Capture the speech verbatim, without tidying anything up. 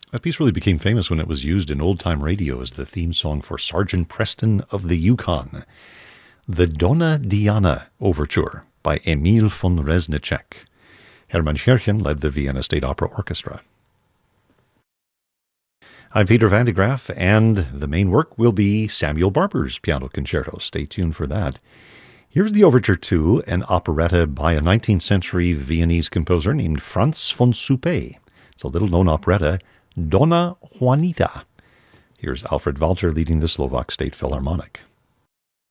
That piece really became famous when it was used in old-time radio as the theme song for Sergeant Preston of the Yukon. The Donna Diana Overture by Emil von Reznicek. Hermann Scherchen led the Vienna State Opera Orchestra. I'm Peter Van de Graaff, and the main work will be Samuel Barber's Piano Concerto. Stay tuned for that. Here's the overture to an operetta by a nineteenth century Viennese composer named Franz von Suppé. It's a little-known operetta, Donna Juanita. Here's Alfred Walter leading the Slovak State Philharmonic.